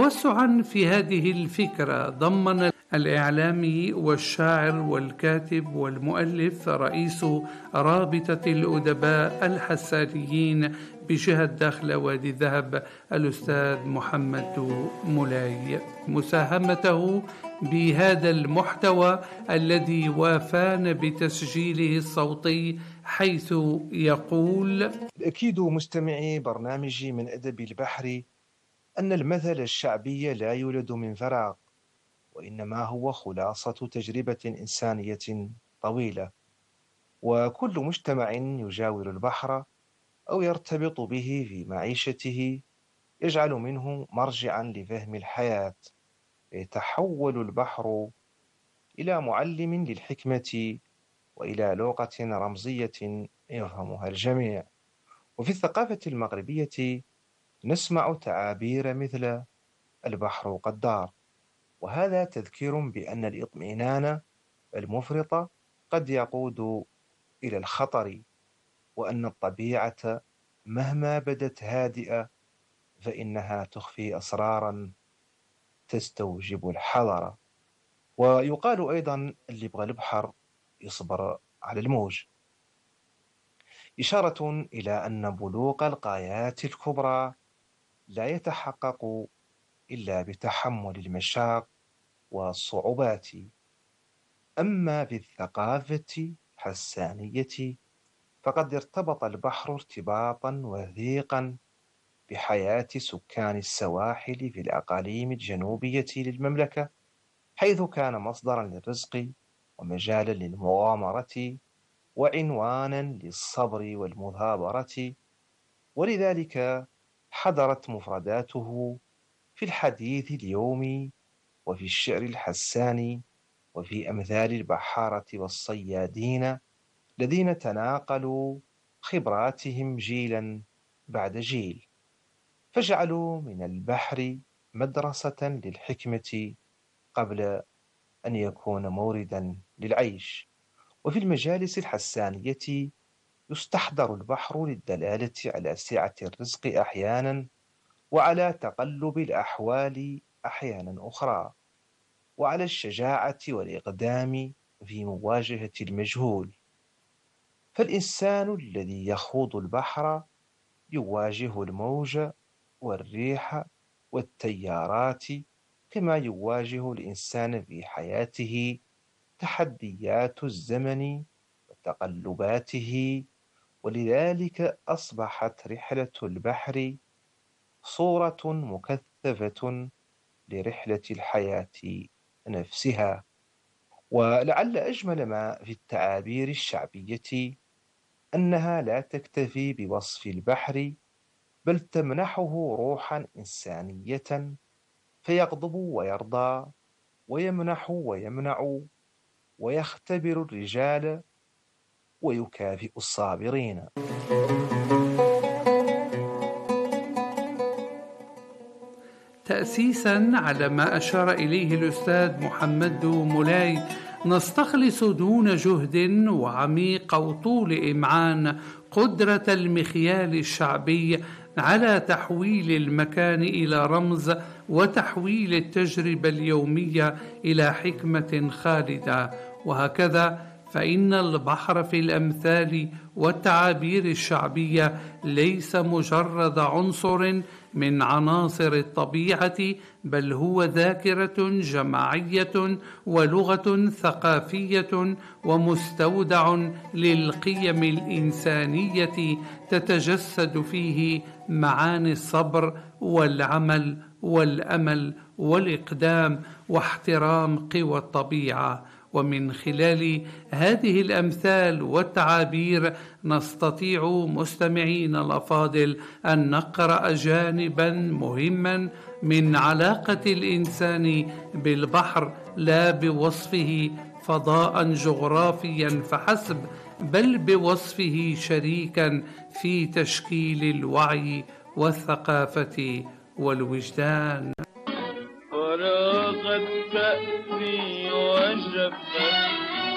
توسعا في هذه الفكرة ضمن الإعلامي والشاعر والكاتب والمؤلف رئيس رابطة الأدباء الحسانيين بجهة داخل وادي الذهب الأستاذ محمد مولاي مساهمته بهذا المحتوى الذي وافانا بتسجيله الصوتي، حيث يقول: أكيد مستمعي برنامجي من أدب البحر أن المثل الشعبي لا يولد من فراغ، وإنما هو خلاصة تجربة إنسانية طويلة، وكل مجتمع يجاور البحر أو يرتبط به في معيشته يجعل منه مرجعا لفهم الحياة. يتحول البحر إلى معلم للحكمة وإلى لغة رمزية يفهمها الجميع. وفي الثقافة المغربية نسمع تعابير مثل البحر قدار، وهذا تذكير بأن الإطمئنان المفرط قد يقود إلى الخطر، وأن الطبيعة مهما بدت هادئة فإنها تخفي أسرارا تستوجب الحذر. ويقال أيضا اللي يبغى البحر يصبر على الموج، إشارة إلى أن بلوغ الغايات الكبرى لا يتحقق إلا بتحمل المشاق والصعوبات. أما بالثقافة الحسانية فقد ارتبط البحر ارتباطا وثيقا بحياة سكان السواحل في الأقاليم الجنوبية للمملكة، حيث كان مصدرا للرزق ومجالا للمغامرة وعنوانا للصبر والمثابرة. ولذلك حضرت مفرداته في الحديث اليومي وفي الشعر الحساني وفي أمثال البحارة والصيادين الذين تناقلوا خبراتهم جيلا بعد جيل، فجعلوا من البحر مدرسة للحكمة قبل أن يكون موردا للعيش. وفي المجالس الحسانية يستحضر البحر للدلالة على سعة الرزق أحيانا وعلى تقلب الأحوال أحيانا أخرى، وعلى الشجاعة والإقدام في مواجهة المجهول. فالإنسان الذي يخوض البحر يواجه الموج والريح والتيارات كما يواجه الإنسان في حياته تحديات الزمن وتقلباته. ولذلك أصبحت رحلة البحر صورة مكثفة لرحلة الحياة نفسها. ولعل أجمل ما في التعابير الشعبية أنها لا تكتفي بوصف البحر، بل تمنحه روحا إنسانية، فيغضب ويرضى ويمنح ويمنع ويختبر الرجال ويكافئ الصابرين. تأسيسا على ما أشار إليه الأستاذ محمد مولاي، نستخلص دون جهد وعميق وطول إمعان قدرة المخيال الشعبي على تحويل المكان إلى رمز وتحويل التجربة اليومية إلى حكمة خالدة. وهكذا فإن البحر في الأمثال والتعابير الشعبية ليس مجرد عنصر من عناصر الطبيعة، بل هو ذاكرة جماعية ولغة ثقافية ومستودع للقيم الإنسانية تتجسد فيه معاني الصبر والعمل والأمل والإقدام واحترام قوى الطبيعة. ومن خلال هذه الأمثال والتعابير نستطيع مستمعينا الأفاضل أن نقرأ جانبا مهما من علاقة الإنسان بالبحر، لا بوصفه فضاء جغرافيا فحسب، بل بوصفه شريكا في تشكيل الوعي والثقافة والوجدان. فراغت تأتي وجفت